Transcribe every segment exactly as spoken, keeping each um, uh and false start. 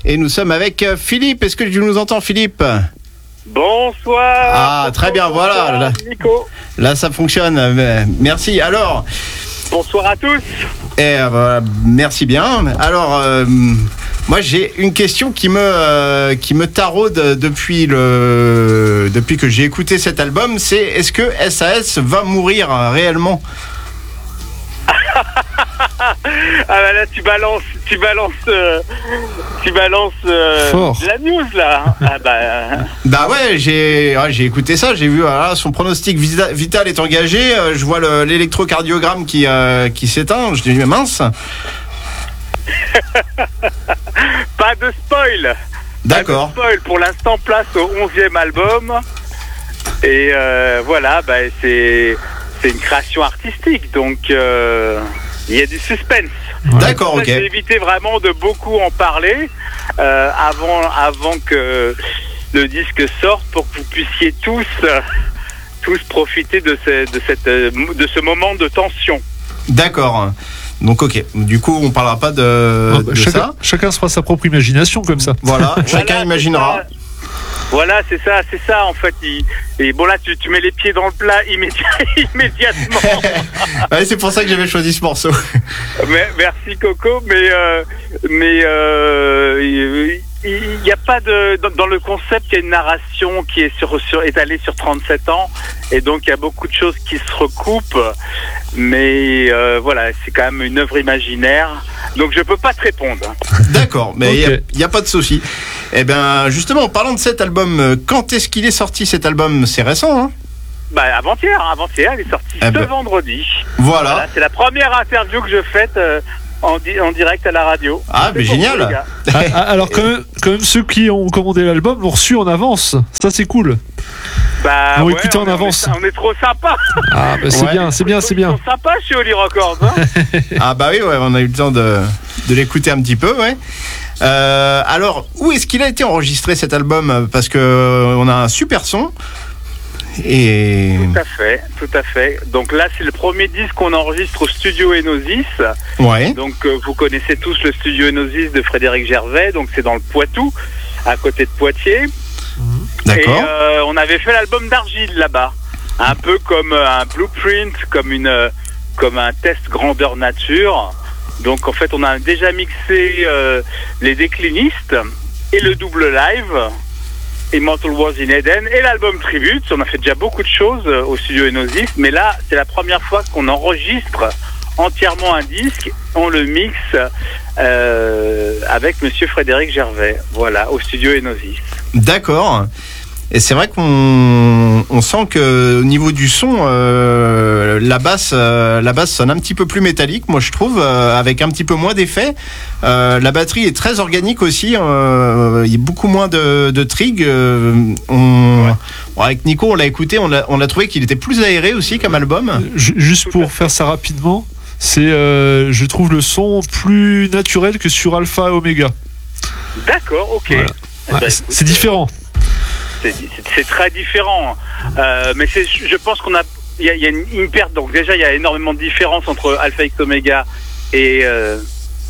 Et nous sommes avec Philippe. Est-ce que tu nous entends, Philippe ? Bonsoir. Ah, très bien, bonsoir, voilà. Là, Nico. Là, ça fonctionne. Merci. Alors. Bonsoir à tous. Et, euh, merci bien. Alors, euh, moi, j'ai une question qui me euh, qui me taraude depuis le depuis que j'ai écouté cet album. C'est est-ce que S A S va mourir réellement ? Ah bah là tu balances, tu balances, euh, tu balances euh, Fort. de la news là. Ah bah. Euh... Bah ouais, j'ai ouais, j'ai écouté ça, j'ai vu voilà, son pronostic vita- vital est engagé. Euh, je vois le, l'électrocardiogramme qui euh, qui s'éteint. Je dis mais mince. Pas de spoil. D'accord. Pas de spoil. Pour l'instant, place au onzième album. Et euh, voilà, bah c'est c'est une création artistique, donc. Euh... Il y a du suspense. Ouais. D'accord, ok. J'ai évité vraiment de beaucoup en parler euh, avant, avant que le disque sorte pour que vous puissiez tous, euh, tous profiter de ce, de, cette, de ce moment de tension. D'accord. Donc ok. Du coup, on parlera pas de, non, bah, de chacun, ça. Chacun se fera sa propre imagination comme ça. Voilà. Chacun voilà, imaginera. Voilà, c'est ça, c'est ça en fait. Il... Et bon là, tu, tu mets les pieds dans le plat immédiat... immédiatement. Ouais, c'est pour ça que j'avais choisi ce morceau. Mais, merci Coco, mais euh, mais euh, il n'y a pas de dans, dans le concept, il y a une narration qui est sur, sur étalée sur trente-sept ans, et donc il y a beaucoup de choses qui se recoupent. Mais euh, voilà, c'est quand même une œuvre imaginaire, donc je peux pas te répondre. D'accord, mais il okay. n'y a, a pas de souci. Eh bien, justement, en parlant de cet album, quand est-ce qu'il est sorti cet album ? C'est récent, hein ? Bah avant-hier, avant-hier, il est sorti eh ce ben, vendredi. Voilà. voilà. C'est la première interview que je fais euh, en, di- en direct à la radio. Ah, mais génial. Ah, alors quand même, quand même, ceux qui ont commandé l'album l'ont reçu en avance. Ça c'est cool. Bah, Ils ont ouais, écouté en est, avance. On est, on est trop sympa. Ah bah c'est ouais. bien, c'est bien, c'est bien. Ils sont sympas chez Oli Records. Hein. Ah bah oui, ouais, on a eu le temps de, de l'écouter un petit peu, ouais. Euh, alors, où est-ce qu'il a été enregistré cet album ? Parce que on a un super son. Et... Tout à fait, tout à fait. Donc là, c'est le premier disque qu'on enregistre au studio Enosis. Ouais. Donc euh, vous connaissez tous le studio Enosis de Frédéric Gervais. Donc c'est dans le Poitou, à côté de Poitiers. D'accord. Et euh, on avait fait l'album d'Argile là-bas, un peu comme un blueprint, comme une, comme un test grandeur nature. Donc en fait, on a déjà mixé euh, les déclinistes et le double live. Immortal Wars in Eden et l'album Tribute. On a fait déjà beaucoup de choses euh, au studio Enosis, mais là c'est la première fois qu'on enregistre entièrement un disque, on le mixe euh, avec Monsieur Frédéric Gervais, voilà, au studio Enosis. D'accord. Et c'est vrai qu'on on sent que au niveau du son, euh, la basse, euh, la basse sonne un petit peu plus métallique, moi je trouve, euh, avec un petit peu moins d'effets. Euh, la batterie est très organique aussi. Euh, il y a beaucoup moins de, de trig. Euh, on, ouais. bon, avec Nico, on l'a écouté, on l'a, on a trouvé qu'il était plus aéré aussi comme album. Juste pour faire ça rapidement, c'est, euh, je trouve le son plus naturel que sur Alpha et Omega. D'accord, ok. Voilà. Eh ben, ouais, écoute, c'est différent. C'est, c'est, c'est très différent, euh, mais c'est, je pense qu'on a, il y a, y a une, une perte. Donc déjà, il y a énormément de différences entre Alpha X Omega et euh,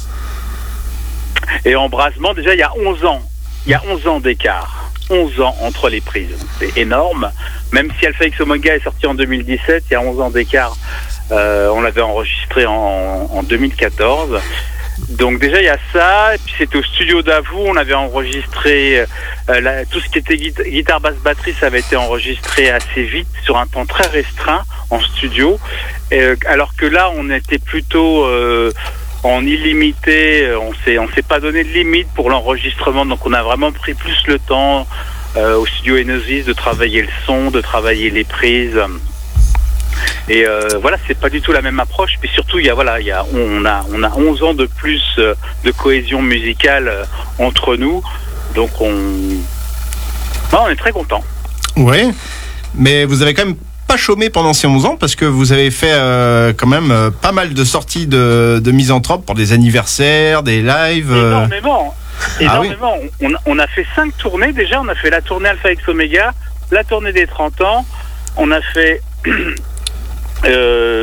et Embrasement. Déjà, il y a onze ans, il y a onze ans d'écart, onze ans entre les prises. C'est énorme. Même si Alpha X Omega est sorti en deux mille dix-sept, il y a onze ans d'écart. Euh, on l'avait enregistré en, en deux mille quatorze. Donc déjà il y a ça, et puis c'était au studio d'Avou, on avait enregistré euh, la, tout ce qui était guitare, guitare, basse, batterie, ça avait été enregistré assez vite, sur un temps très restreint en studio, et, euh, alors que là on était plutôt euh, en illimité, on s'est, on s'est pas donné de limite pour l'enregistrement, donc on a vraiment pris plus le temps euh, au studio Enosis de travailler le son, de travailler les prises. Et euh, voilà, c'est pas du tout la même approche. Puis surtout, il y a voilà, il y a on a on a onze ans de plus euh, de cohésion musicale euh, entre nous, donc on ah, on est très content. Oui, mais vous avez quand même pas chômé pendant ces onze ans parce que vous avez fait euh, quand même euh, pas mal de sorties de, de Misanthrope pour des anniversaires, des lives. Euh... Énormément, énormément. Ah oui. on, on a fait cinq tournées déjà. On a fait la tournée Alpha X Omega, la tournée des trente ans. On a fait euh,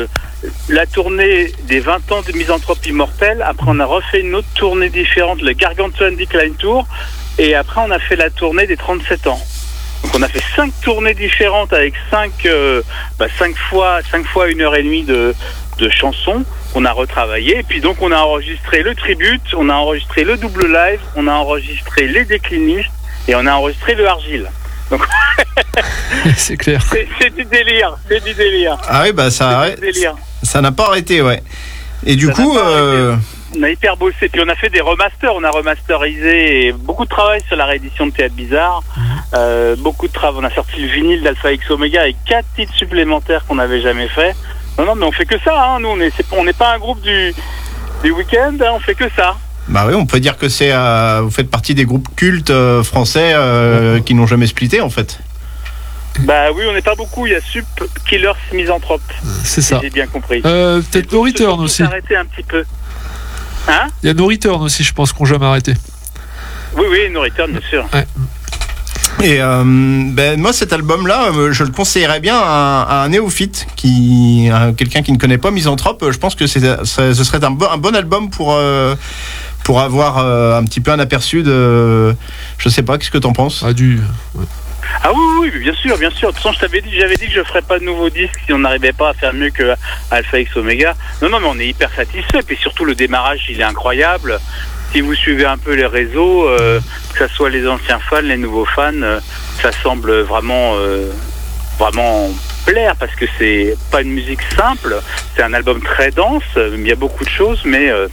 la tournée des vingt ans de Misanthrope Immortel. Après, on a refait une autre tournée différente, le Gargantuan Decline Tour. Et après, on a fait la tournée des trente-sept ans. Donc, on a fait cinq tournées différentes avec cinq, euh, bah, cinq fois, cinq fois une heure et demie de, de chansons qu'on a retravaillées. Et puis, donc, on a enregistré le tribute, on a enregistré le double live, on a enregistré les déclinistes et on a enregistré le Argile. Donc, c'est clair. C'est, c'est du délire, c'est du délire. Ah oui, bah ça, C'est du délire. ça n'a pas arrêté, ouais. Et du Ça coup, n'a pas euh, arrêté. On a hyper bossé, puis on a fait des remasters, on a remasterisé et beaucoup de travail sur la réédition de Théâtre Bizarre, euh, beaucoup de travail, on a sorti le vinyle d'Alpha X Omega avec quatre titres supplémentaires qu'on n'avait jamais fait. Non, non, mais on fait que ça, hein. Nous, on est, c'est, on n'est pas un groupe du, du week-end, hein. On fait que ça. bah oui, on peut dire que c'est, euh, vous faites partie des groupes cultes euh, français euh, qui n'ont jamais splitté en fait. Bah oui, on n'est pas beaucoup, il y a Sup, Killers, Misanthrope. C'est ça. Si j'ai bien compris. Euh, peut-être No Return Faut aussi. s'arrêter un petit peu. Hein? Il y a No Return aussi, je pense, qu'on n'a jamais arrêté. Oui, oui, No Return, bien sûr. Ouais. Et euh, ben moi cet album-là, euh, je le conseillerais bien à, à un néophyte, qui, à quelqu'un qui ne connaît pas Misanthrope. Je pense que c'est, ça, ce serait un bon, un bon album pour euh, pour avoir euh, un petit peu un aperçu de, je sais pas, qu'est-ce que t'en penses? Ah, du... ouais. Ah oui, oui, oui, bien sûr, bien sûr. De toute façon, je t'avais dit, j'avais dit que je ferais pas de nouveaux disques si on n'arrivait pas à faire mieux que Alpha X Omega. Non, non, mais on est hyper satisfait. Puis surtout, le démarrage, il est incroyable. Si vous suivez un peu les réseaux, euh, que ce soit les anciens fans, les nouveaux fans, euh, ça semble vraiment, euh, vraiment plaire parce que c'est pas une musique simple. C'est un album très dense. Il y a beaucoup de choses, mais euh,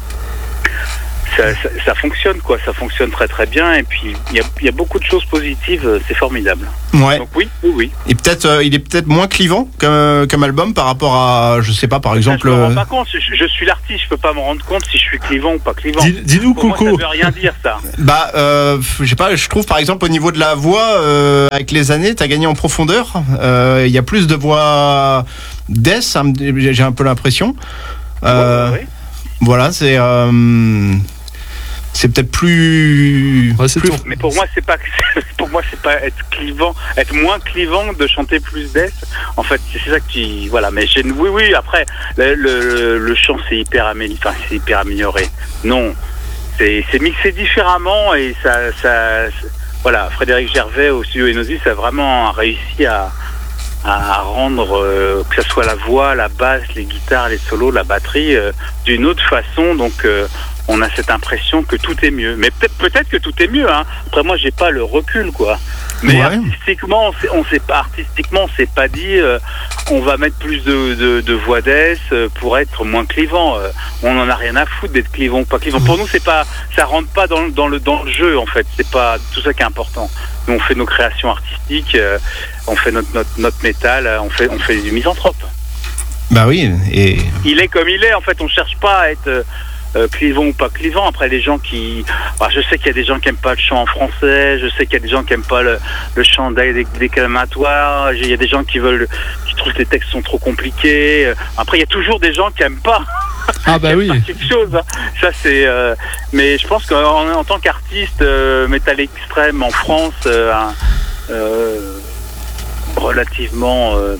Ça, ça, ça fonctionne quoi, ça fonctionne très très bien et puis il y a, y a beaucoup de choses positives, c'est formidable. Ouais. Donc oui, oui, oui. Et peut-être, euh, il est peut-être moins clivant comme, comme album par rapport à, je sais pas, par exemple. Ça, je me rends euh, pas compte, je, je suis l'artiste, je peux pas me rendre compte si je suis clivant ou pas clivant. Dis, dis-nous, Pour Coco. moi, ça veut rien dire ça. Bah, euh, je sais pas, je trouve par exemple au niveau de la voix, euh, avec les années, t'as gagné en profondeur. Euh, Il y a plus de voix death, hein, j'ai un peu l'impression. Euh, Ouais, ouais, ouais. Voilà, c'est. Euh, c'est peut-être plus. Ouais, c'est plus- ton- Mais pour moi, c'est pas pour moi, c'est pas être clivant, être moins clivant de chanter plus death. En fait, c'est ça qui, voilà. Mais j'ai, oui, oui. Après, le, le, le chant, c'est hyper amélioré. Enfin, c'est hyper amélioré. Non, c'est, c'est mixé différemment et ça, ça, voilà. Frédéric Gervais au studio Enosis a vraiment réussi à, à rendre euh, que ce soit la voix, la basse, les guitares, les solos, la batterie, euh, d'une autre façon. Donc euh, on a cette impression que tout est mieux. Mais peut-être, peut-être que tout est mieux. Hein. Après moi, j'ai pas le recul, quoi. Mais Ouais. artistiquement, on s'est, on s'est pas artistiquement, on s'est pas dit, euh, on va mettre plus de, de, de voix death euh, pour être moins clivant. Euh, on en a rien à foutre d'être clivant ou pas clivant. Pour nous, c'est pas, ça rentre pas dans, le- dans le dans le jeu en fait. C'est pas tout ça qui est important. Nous, on fait nos créations artistiques, euh, on fait notre notre notre métal, euh, on fait on fait du misanthrope. Bah oui, et. Il est comme il est. En fait, on cherche pas à être euh, euh, clivant ou pas clivant. Après, les gens qui, bah, je sais qu'il y a des gens qui aiment pas le chant en français. Je sais qu'il y a des gens qui aiment pas le, le chant dé- déclamatoire. Il y a des gens qui veulent, qui trouvent que les textes sont trop compliqués. Après, il y a toujours des gens qui aiment pas. Ah bah oui. Pas quelque chose. hein. Ça c'est. euh, mais je pense qu'en en tant qu'artiste euh, métal extrême en France, euh, un- euh, relativement. euh,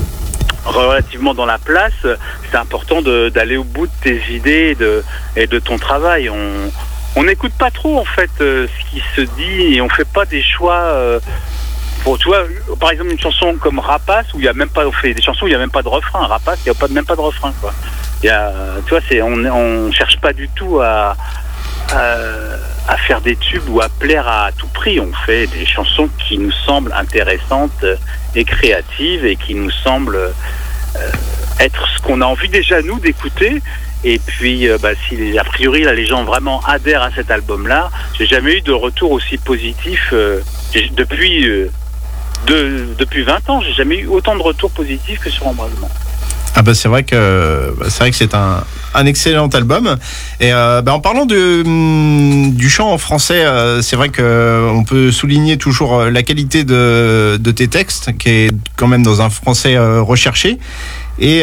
relativement dans la place, c'est important de, d'aller au bout de tes idées et de, et de ton travail. On on n'écoute pas trop en fait euh, ce qui se dit et on fait pas des choix. Euh, pour, tu vois, par exemple une chanson comme Rapace où il y a même pas, on fait des chansons où il y a même pas de refrain. Rapace, il y a pas même pas de refrain quoi. Il y a, tu vois, c'est on on cherche pas du tout à, à à faire des tubes ou à plaire à tout prix. On fait des chansons qui nous semblent intéressantes et créatives et qui nous semblent euh, être ce qu'on a envie déjà nous d'écouter. Et puis, euh, bah, si les, a priori là, les gens vraiment adhèrent à cet album-là, j'ai jamais eu de retour aussi positif euh, j'ai- depuis euh, de, depuis vingt ans. J'ai jamais eu autant de retours positifs que sur Embrasement. Ah bah c'est vrai que c'est vrai que c'est un, un excellent album. Et euh, bah en parlant de hum, du chant en français, euh, c'est vrai que on peut souligner toujours la qualité de, de tes textes, qui est quand même dans un français euh, recherché. Et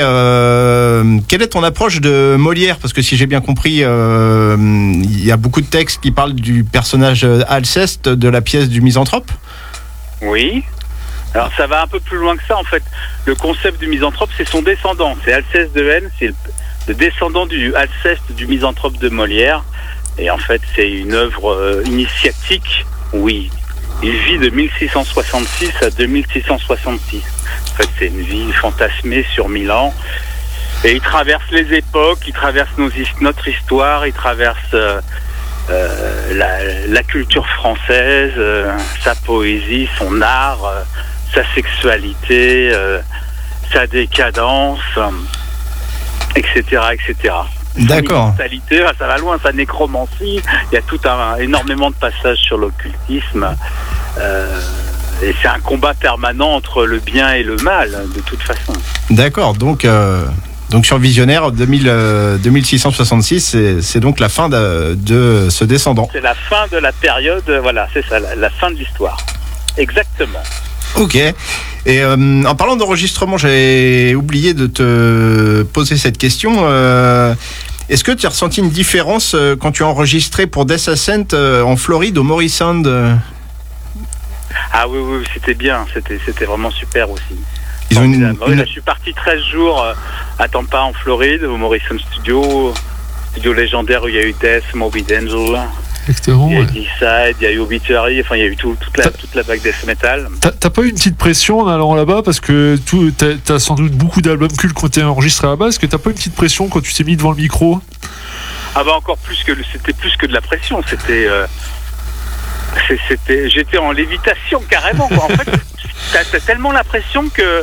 euh, quelle est ton approche de Molière? Parce que si j'ai bien compris, euh, il y a beaucoup de textes qui parlent du personnage Alceste de la pièce du Misanthrope. Oui. Alors ça va un peu plus loin que ça en fait. Le concept du misanthrope, c'est son descendant. C'est Alceste de Haine, c'est le, le descendant du Alceste du misanthrope de Molière. Et en fait, c'est une œuvre euh, initiatique. Oui, il vit de mille six cent soixante-six à deux mille six cent soixante-six. En fait, c'est une vie fantasmée sur mille ans. Et il traverse les époques, il traverse nos, notre histoire, il traverse euh, euh, la, la culture française, euh, sa poésie, son art, euh, sa sexualité, euh, sa décadence, euh, et cetera, et cetera. D'accord. Sa mentalité, ça va loin, sa nécromancie. Il y a tout un énormément de passages sur l'occultisme. Euh, et c'est un combat permanent entre le bien et le mal, de toute façon. D'accord. Donc, euh, donc sur Visionnaire deux mille, euh, deux mille six cent soixante-six, c'est, c'est donc la fin de, de ce descendant. C'est la fin de la période. Voilà, c'est ça, la, la fin de l'histoire. Exactement. Ok. Et euh, en parlant d'enregistrement, j'avais oublié de te poser cette question. Euh, est-ce que tu as ressenti une différence euh, quand tu as enregistré pour Death Ascent euh, en Floride, au Morrison euh... Ah oui, oui, c'était bien. C'était, c'était vraiment super aussi. Ils ont une, oui, une... là, je suis parti treize jours euh, à Tampa, en Floride, au Morrison Studio. Studio légendaire où il y a eu Death, Morbid Angel. Exactement. Il y a eu Ouais. D-Side, il y a eu Obituary, enfin il y a eu tout, toute, la, toute la vague death metal. T'as, t'as pas eu une petite pression en allant là-bas parce que tout, t'as, t'as sans doute beaucoup d'albums cultes qui ont été enregistrés là-bas. Est-ce que t'as pas une petite pression quand tu t'es mis devant le micro? Ah bah encore plus que c'était plus que de la pression, c'était euh, c'est, c'était j'étais en lévitation carrément quoi. En fait, t'as, t'as tellement la pression que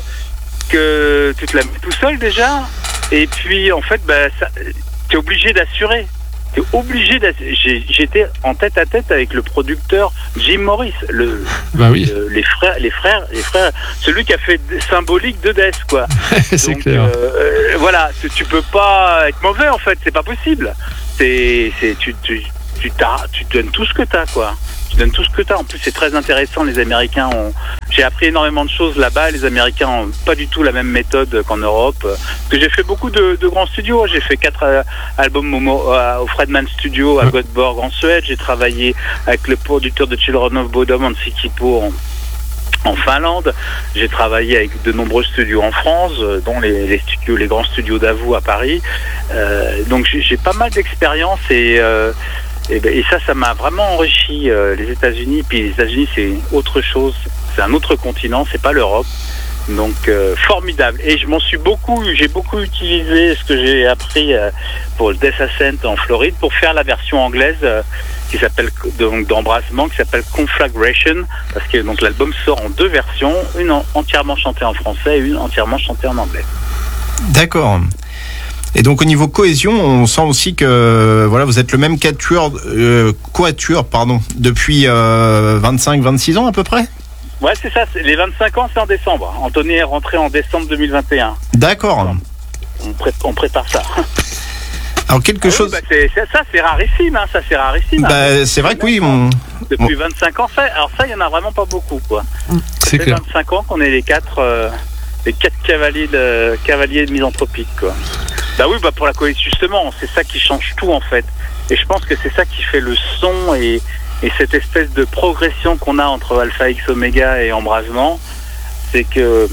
que tu te la mets tout seul déjà, et puis en fait bah ça, t'es obligé d'assurer. T'es obligé d'assurer. J'ai, j'étais en tête à tête avec le producteur Jim Morris, le, Bah oui. le les frères, les frères, les frères, celui qui a fait Symbolique de Death quoi. C'est Donc, clair. euh, voilà, tu, tu peux pas être mauvais en fait, c'est pas possible. C'est, c'est, tu, tu, tu, t'as, tu donnes tout ce que t'as quoi. Tu donnes tout ce que t'as. En plus, c'est très intéressant. Les Américains ont, j'ai appris énormément de choses là-bas. Les Américains ont pas du tout la même méthode qu'en Europe. Parce que j'ai fait beaucoup de, de grands studios. J'ai fait quatre euh, albums au, euh, au Fredman Studio à Göteborg en Suède. J'ai travaillé avec le producteur de Children of Bodom, Anssi Kippo, en En Finlande, j'ai travaillé avec de nombreux studios en France, dont les, les studios, les grands studios d'Avou à Paris. Euh, donc j'ai, j'ai pas mal d'expérience et, euh, et, et ça, ça m'a vraiment enrichi. Euh, les États-Unis, puis les États-Unis, c'est autre chose, c'est un autre continent, c'est pas l'Europe. Donc euh, formidable. Et je m'en suis beaucoup, j'ai beaucoup utilisé ce que j'ai appris euh, pour le Death Ascent en Floride pour faire la version anglaise. Euh, qui s'appelle donc d'embrasement, qui s'appelle Conflagration, parce que donc l'album sort en deux versions, une en, entièrement chantée en français et une entièrement chantée en anglais. D'accord. Et donc au niveau cohésion, on sent aussi que voilà, vous êtes le même quatuor, euh, quatuor pardon, depuis euh, vingt-cinq vingt-six ans à peu près. Ouais, c'est ça. C'est, les vingt-cinq ans, c'est en décembre. Anthony est rentré en décembre deux mille vingt et un. D'accord. On, pré- on prépare ça. Alors quelque ah chose. Oui, bah c'est, c'est, ça, c'est rarissime, hein, ça, c'est rarissime. Bah, hein. c'est vrai que oui. On... Depuis vingt-cinq ans, ça, alors ça, il y en a vraiment pas beaucoup, quoi. C'est ça fait clair. vingt-cinq ans qu'on est les quatre, euh, les quatre cavaliers de cavaliers de misanthropique, quoi. Bah oui, bah pour la cohésion, justement, c'est ça qui change tout, en fait. Et je pense que c'est ça qui fait le son et, et cette espèce de progression qu'on a entre Alpha X Omega et Embrasement, c'est que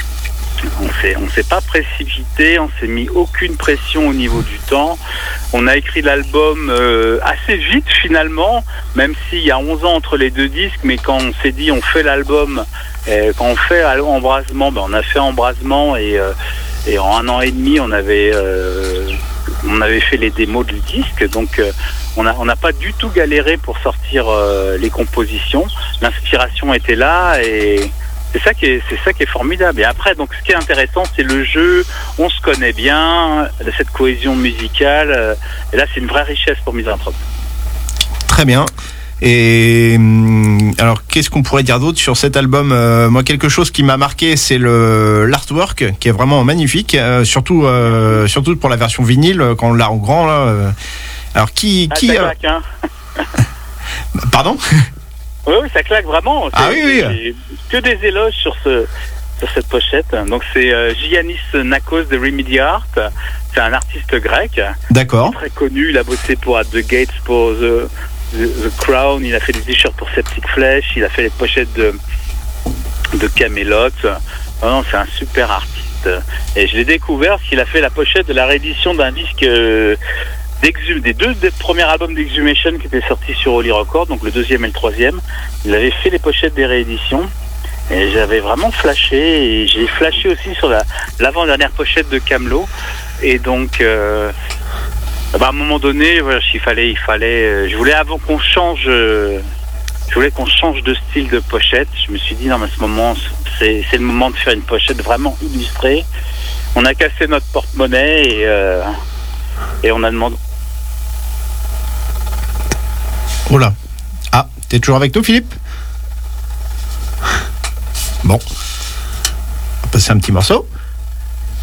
on s'est, on s'est pas précipité, on s'est mis aucune pression au niveau du temps. On a écrit l'album euh, assez vite finalement, même s'il y a onze ans entre les deux disques, mais quand on s'est dit on fait l'album, euh, quand on fait Embrasement, ben on a fait Embrasement et, euh, et en un an et demi on avait euh, on avait fait les démos du disque, donc euh, on a on n'a pas du tout galéré pour sortir euh, les compositions. L'inspiration était là et C'est ça qui est, c'est ça qui est formidable. Et après, donc, ce qui est intéressant, c'est le jeu. On se connaît bien, cette cohésion musicale. Et là, c'est une vraie richesse pour Misanthrope. Très bien. Et alors, qu'est-ce qu'on pourrait dire d'autre sur cet album? euh, Moi, quelque chose qui m'a marqué, c'est le l'artwork, qui est vraiment magnifique, euh, surtout euh, surtout pour la version vinyle quand on l'a en grand là. Euh. Alors, qui ah, qui ça euh... claque, hein. Pardon? Oui, oui, ça claque vraiment. C'est, ah oui, oui. J'ai que des éloges sur ce sur cette pochette. Donc c'est euh, Giannis Nakos de Remedy Art. C'est un artiste grec. D'accord. Très connu. Il a bossé pour At the Gates, pour The, The, The Crown. Il a fait des t-shirts pour Septic Flesh. Il a fait les pochettes de de Camelot. Non, non, c'est un super artiste. Et je l'ai découvert parce qu'il a fait la pochette de la réédition d'un disque euh, d'Exhum, des deux des premiers albums d'Exhumation qui étaient sortis sur Holy Records, donc le deuxième et le troisième. Il avait fait les pochettes des rééditions. Et j'avais vraiment flashé, et j'ai flashé aussi sur la, l'avant-dernière pochette de Camelot. Et donc, euh, bah à un moment donné, voilà, il fallait, il fallait, euh, je voulais avant qu'on change, euh, je voulais qu'on change de style de pochette. Je me suis dit non, mais à ce moment, c'est, c'est le moment de faire une pochette vraiment illustrée. On a cassé notre porte-monnaie et, euh, et on a demandé. Oh là. Ah, t'es toujours avec nous, Philippe ? Bon, on va passer un petit morceau.